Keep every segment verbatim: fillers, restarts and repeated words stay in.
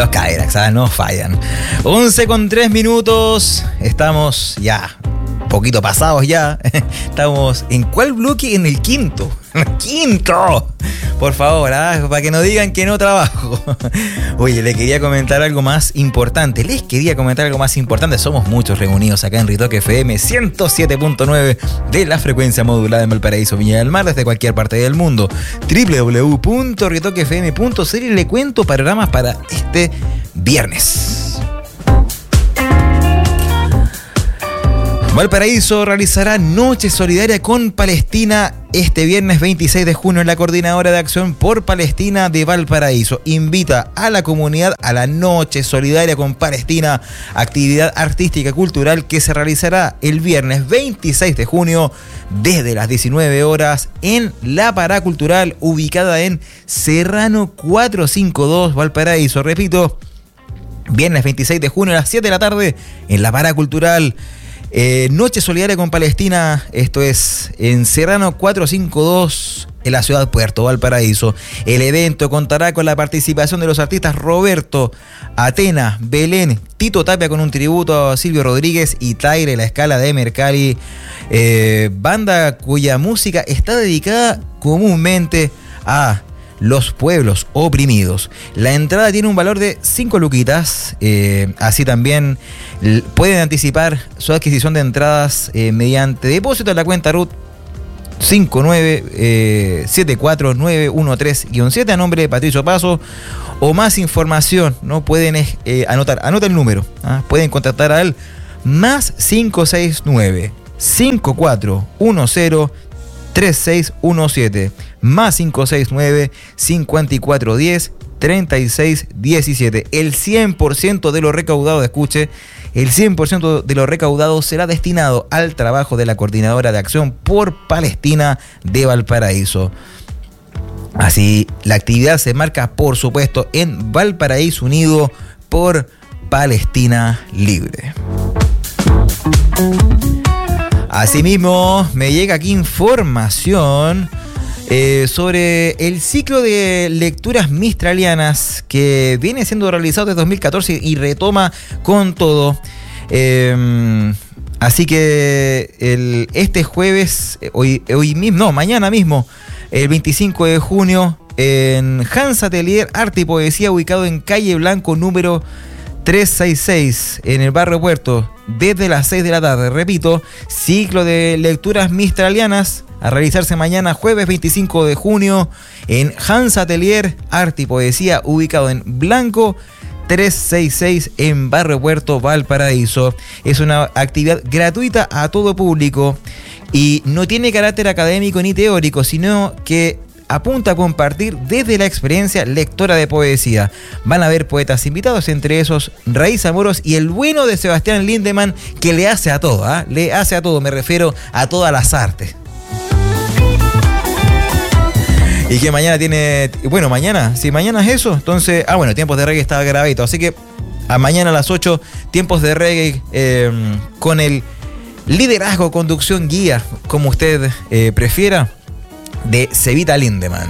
Los Cadillacs, ¿sabes? No fallan. once con tres minutos. Estamos ya poquito pasados ya. Estamos en ¿cuál bloque? En el quinto. ¡Quinto! Por favor, ¿eh? Para que no digan que no trabajo. Oye, le quería comentar algo más importante. Les quería comentar algo más importante. Somos muchos reunidos acá en Ritoque F M ciento siete punto nueve de la frecuencia modulada en Valparaíso, Viña del Mar, desde cualquier parte del mundo. doble u doble u doble u punto ritoque f m punto c l. Le cuento panoramas para este viernes. Valparaíso realizará Noche Solidaria con Palestina este viernes veintiséis de junio en la Coordinadora de Acción por Palestina de Valparaíso. Invita a la comunidad a la Noche Solidaria con Palestina, actividad artística y cultural que se realizará el viernes veintiséis de junio desde las diecinueve horas en la Parada Cultural ubicada en Serrano cuatrocientos cincuenta y dos, Valparaíso. Repito, viernes veintiséis de junio a las siete de la tarde en la Parada Cultural. Eh, Noche Solidaria con Palestina, esto es en Serrano cuatrocientos cincuenta y dos, en la ciudad de Puerto Valparaíso. El evento contará con la participación de los artistas Roberto, Atena, Belén, Tito Tapia con un tributo a Silvio Rodríguez y Taire La Escala de Mercalli, eh, banda cuya música está dedicada comúnmente a los pueblos oprimidos. La entrada tiene un valor de cinco luquitas. Eh, así también l- pueden anticipar su adquisición de entradas eh, mediante depósito en la cuenta R U T cinco nueve siete cuatro nueve uno tres guion siete a nombre de Patricio Paso. O más información, ¿no? Pueden eh, anotar, anota el número. ¿ah? Pueden contactar al más cinco seis nueve cinco cuatro uno cero tres seis uno siete, más cinco seis nueve cincuenta y cuatro diez treinta y seis diecisiete. El cien por ciento de lo recaudado, escuche, el cien por ciento de lo recaudado será destinado al trabajo de la Coordinadora de Acción por Palestina de Valparaíso. Así, la actividad se marca, por supuesto, en Valparaíso Unido por Palestina Libre. Asimismo, me llega aquí información eh, sobre el ciclo de lecturas mistralianas que viene siendo realizado desde dos mil catorce y retoma con todo. Eh, así que el, este jueves, hoy, hoy mismo, no, mañana mismo, el veinticinco de junio, en Hans Atelier Arte y Poesía, ubicado en Calle Blanco número trescientos sesenta y seis, en el barrio Puerto, desde las seis de la tarde. Repito, ciclo de lecturas mistralianas a realizarse mañana jueves veinticinco de junio en Hans Atelier Arte y Poesía, ubicado en Blanco trescientos sesenta y seis en barrio Puerto, Valparaíso. Es una actividad gratuita a todo público y no tiene carácter académico ni teórico, sino que apunta a compartir desde la experiencia lectora de poesía. Van a haber poetas invitados, entre esos Raíz Amoros y el bueno de Sebastián Lindemann, que le hace a todo, ¿eh? Le hace a todo, me refiero a todas las artes. Y que mañana tiene, bueno, mañana, si mañana es eso, entonces, ah bueno, Tiempos de Reggae está grabado, así que a mañana a las ocho, Tiempos de Reggae eh, con el liderazgo, conducción, guía, como usted eh, prefiera, de Cevita Lindemann.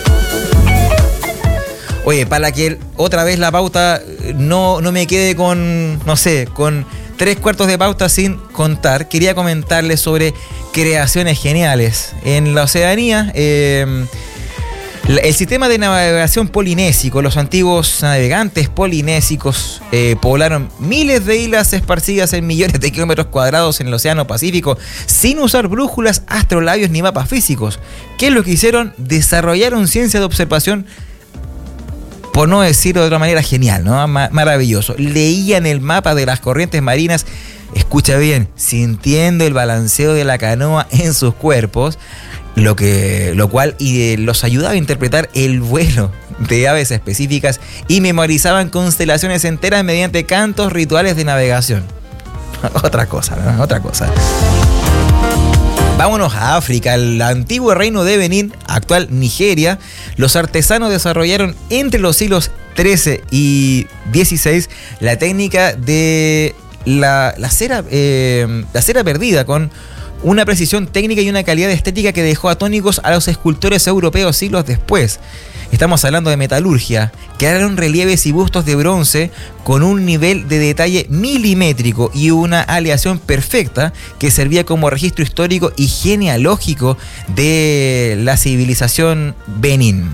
Oye, para que otra vez la pauta no, no me quede con, no sé, con tres cuartos de pauta sin contar, quería comentarles sobre creaciones geniales. En la Oceanía, eh, el sistema de navegación polinésico, los antiguos navegantes polinésicos eh, poblaron miles de islas esparcidas en millones de kilómetros cuadrados en el Océano Pacífico sin usar brújulas, astrolabios ni mapas físicos. ¿Qué es lo que hicieron? Desarrollaron ciencia de observación, por no decirlo de otra manera, genial, ¿no? Ma- maravilloso. Leían el mapa de las corrientes marinas, escucha bien, sintiendo el balanceo de la canoa en sus cuerpos, lo que lo cual y, eh, los ayudaba a interpretar el vuelo de aves específicas y memorizaban constelaciones enteras mediante cantos rituales de navegación. Otra cosa, ¿no? Otra cosa. Vámonos a África, el antiguo reino de Benín, actual Nigeria. Los artesanos desarrollaron entre los siglos trece y dieciséis la técnica de la, la, cera, eh, la cera perdida con una precisión técnica y una calidad estética que dejó atónicos a los escultores europeos siglos después. Estamos hablando de metalurgia. Crearon relieves y bustos de bronce con un nivel de detalle milimétrico y una aleación perfecta que servía como registro histórico y genealógico de la civilización Benín.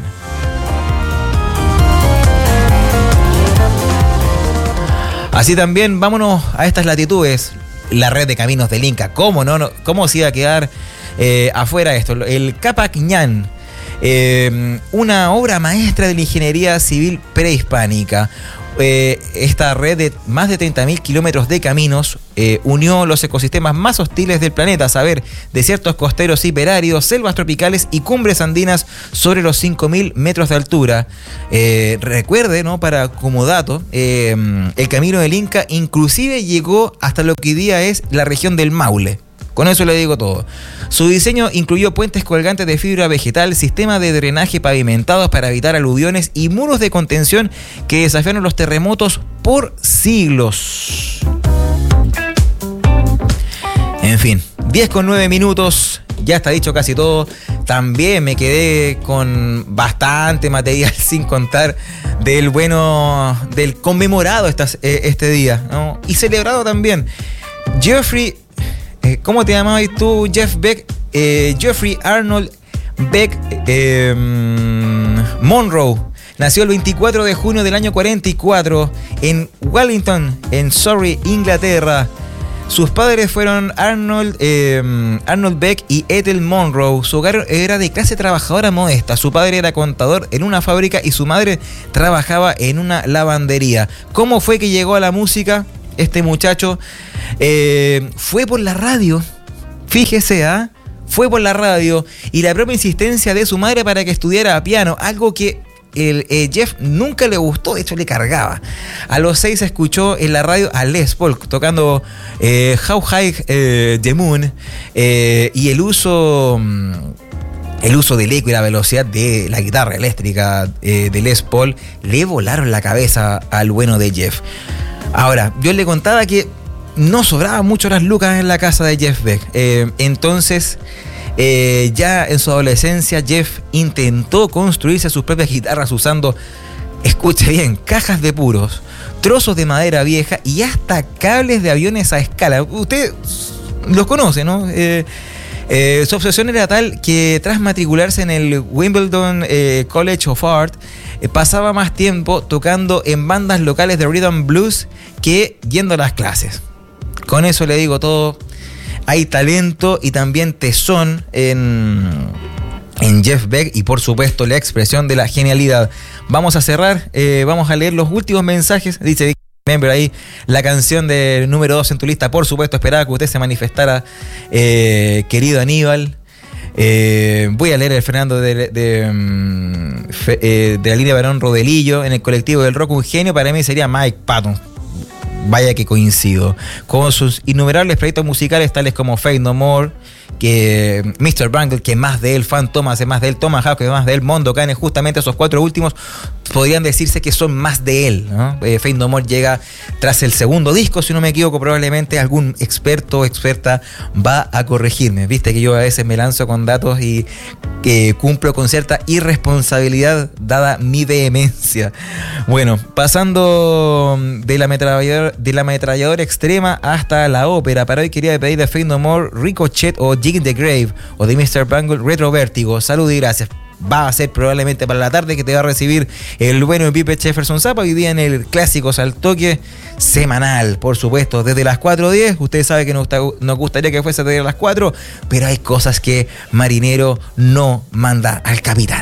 Así también, vámonos a estas latitudes. La red de caminos del Inca. ¿Cómo no? no ¿Cómo se iba a quedar eh, afuera esto? El Capac Ñan. Eh, una obra maestra de la ingeniería civil prehispánica. Eh, esta red de más de treinta mil kilómetros de caminos eh, unió los ecosistemas más hostiles del planeta, a saber, desiertos costeros hiperáridos, selvas tropicales y cumbres andinas sobre los cinco mil metros de altura. Eh, recuerde, ¿no? Para como dato, eh, el camino del Inca inclusive llegó hasta lo que hoy día es la región del Maule. Con eso le digo todo. Su diseño incluyó puentes colgantes de fibra vegetal, sistemas de drenaje pavimentados para evitar aluviones y muros de contención que desafiaron los terremotos por siglos. En fin, diez con nueve minutos, ya está dicho casi todo. También me quedé con bastante material sin contar del bueno, del conmemorado estas, eh, este día, ¿no? Y celebrado también. Jeffrey... ¿Cómo te llamabas tú, Jeff Beck? Eh, Jeffrey Arnold Beck eh, Monroe. Nació el veinticuatro de junio del año cuarenta y cuatro en Wellington, en Surrey, Inglaterra. Sus padres fueron Arnold, eh, Arnold Beck y Ethel Monroe. Su hogar era de clase trabajadora modesta. Su padre era contador en una fábrica y su madre trabajaba en una lavandería. ¿Cómo fue que llegó a la música este muchacho? Eh, fue por la radio, fíjese, ¿ah? ¿eh? Fue por la radio y la propia insistencia de su madre para que estudiara piano, algo que el eh, Jeff nunca le gustó, de hecho le cargaba. A los seis escuchó en la radio a Les Paul tocando eh, How High eh, the Moon eh, y el uso... El uso del eco y la velocidad de la guitarra eléctrica eh, de Les Paul le volaron la cabeza al bueno de Jeff. Ahora, yo le contaba que no sobraban mucho las lucas en la casa de Jeff Beck. Eh, entonces, eh, ya en su adolescencia, Jeff intentó construirse sus propias guitarras usando, escuche bien, cajas de puros, trozos de madera vieja y hasta cables de aviones a escala. Usted los conoce, ¿no? Eh, eh, su obsesión era tal que tras matricularse en el Wimbledon eh, College of Art, eh, pasaba más tiempo tocando en bandas locales de rhythm blues que yendo a las clases. Con eso le digo todo. Hay talento y también tesón en, en Jeff Beck y por supuesto la expresión de la genialidad. Vamos a cerrar, eh, vamos a leer los últimos mensajes. Dice Member ahí, la canción de número dos en tu lista. Por supuesto, esperaba que usted se manifestara, eh, querido Aníbal. Eh, voy a leer el Fernando de, de, de, de, de la línea Barón Rodelillo. En el colectivo del rock, un genio para mí sería Mike Patton. Vaya que coincido. Con sus innumerables proyectos musicales tales como Faith No More, que mister Bungle, que más de él, Fan Thomas, más de él, Tomahawk, que más de él, Mondo Cane, justamente esos cuatro últimos podrían decirse que son más de él, ¿no? Eh, Faith No More llega tras el segundo disco, si no me equivoco, probablemente algún experto o experta va a corregirme. Viste que yo a veces me lanzo con datos y que cumplo con cierta irresponsabilidad dada mi vehemencia. Bueno, pasando de la ametralladora, de la ametralladora extrema hasta la ópera, para hoy quería pedir de Faith No More Ricochet o Dig in the Grave, o de mister Bungle Retro Vértigo. Salud y gracias. Va a ser probablemente para la tarde que te va a recibir el bueno Pipe Jefferson Zappa hoy día en el Clásicos al Toque semanal, por supuesto, desde las cuatro diez. Usted sabe que nos, nos gustaría que fuese desde las cuatro, pero hay cosas que Marinero no manda al capitán.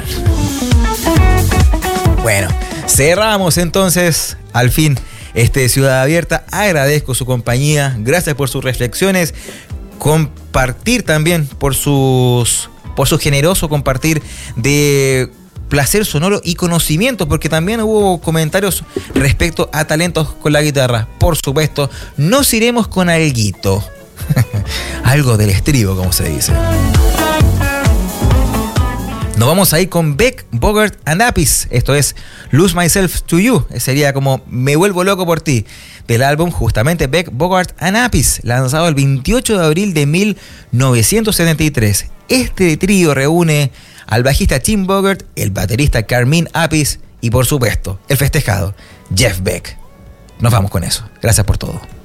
Bueno, cerramos entonces al fin este Ciudad Abierta. Agradezco su compañía, gracias por sus reflexiones, compartir también por sus... por su generoso compartir de placer sonoro y conocimiento, porque también hubo comentarios respecto a talentos con la guitarra. Por supuesto, nos iremos con alguito. Algo del estribo, como se dice. Nos vamos a ir con Beck, Bogart and Appice. Esto es Lose Myself to You. Sería como Me vuelvo loco por ti. Del álbum justamente Beck, Bogart and Appice, lanzado el veintiocho de abril de mil novecientos setenta y tres. Este trío reúne al bajista Tim Bogart, el baterista Carmine Appice y por supuesto el festejado Jeff Beck. Nos vamos con eso. Gracias por todo.